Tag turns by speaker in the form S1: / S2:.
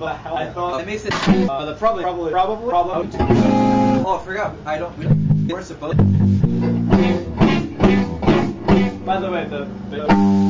S1: I thought
S2: It makes it.
S1: the probably.
S2: Oh, I forgot. We weren't supposed.
S1: By the way, the